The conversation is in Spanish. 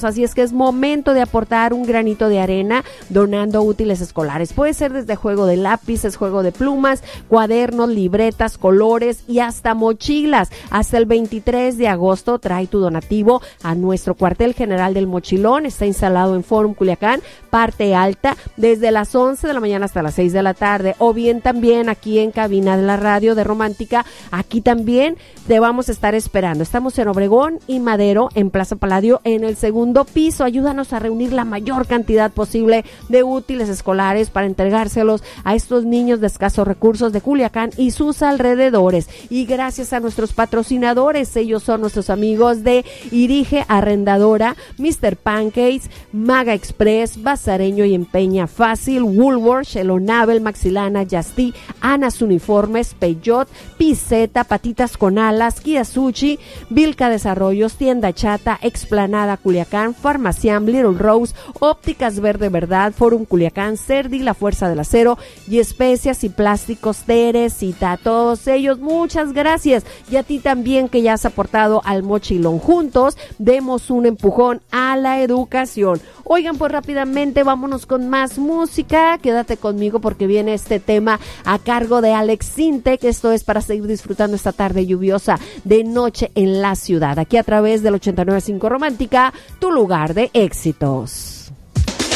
alimentos, así es que es momento de aportar un granito de arena donando útiles escolares. Puede ser desde juego de lápices, juego de plumas, cuadernos, libretas, colores y hasta mochilas. Hasta el 23 de agosto trae tu donativo a nuestro cuartel general del Mochilón. Está instalado en Forum Culiacán, parte alta, desde las 11 de la mañana hasta las 6 de la tarde, o bien también aquí en cabina de la radio de Romántica. Aquí también te vamos a estar esperando. Estamos en Obregón y Madero, en Plaza Palladio, en el segundo piso. Ayúdanos a reunir la mayor cantidad posible de útiles escolares para entregárselos a estos niños de escasos recursos de Culiacán y sus alrededores. Y gracias a nuestros patrocinadores, ellos son nuestros amigos de Irige Arrendadora, Mr. Pancakes, Maga Express, Bazareño y Empeña Fácil, Woolworth, Shelonabel, Maxilana, Yastí, Anas Uniformes, Peyot, Piseta, Patitas con Alas, Kia Sushi, Vilca Desarrollos, Tienda Chata, Explanada Culiacán, Farmaciam, Little Rose, Ópticas Verde Verdad, Forum Culiacán, Cerdi, La Fuerza del Acero y Especias y Plásticos Teresita. A todos ellos, muchas gracias. Y a ti también que ya has aportado al Mochilón. Juntos, demos un empujón a la educación. Oigan, pues rápidamente vámonos con más música. Quédate conmigo porque viene este tema a cargo de Alex Sintek. Esto es para seguir disfrutando esta tarde lluviosa de noche en la ciudad. Aquí a través del 89.5 Romántica, tu lugar de éxitos.